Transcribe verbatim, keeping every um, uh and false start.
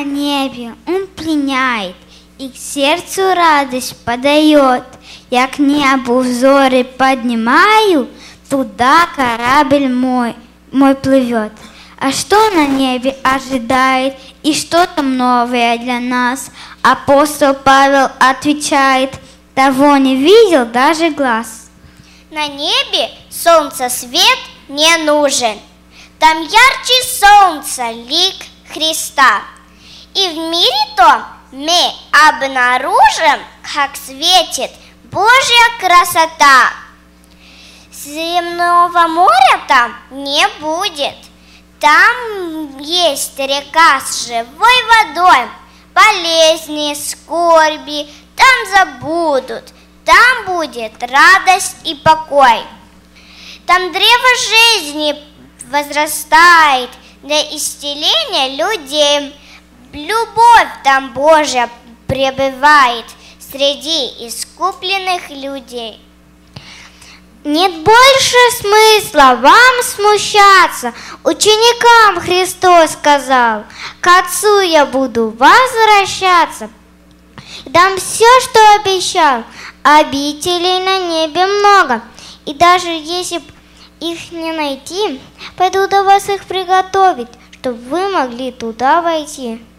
на небе Он пленяет, и к сердцу радость подает. Я к небу взоры поднимаю, туда корабль мой, мой плывет. А что на небе ожидает, и что там новое для нас? Апостол Павел отвечает: того не видел даже глаз. На небе солнца свет не нужен, там ярче солнца лик Христа. И в мире том мы обнаружим, как светит Божья красота. Земного моря там не будет. Там есть река с живой водой. Болезни, скорби там забудут. Там будет радость и покой. Там древо жизни возрастает для исцеления людей. Любовь там Божья пребывает среди искупленных людей. Нет больше смысла вам смущаться. Ученикам Христос сказал: к Отцу я буду возвращаться. Дам все, что обещал. Обителей на небе много. И даже если б их не найти, пойду до вас их приготовить, чтобы вы могли туда войти.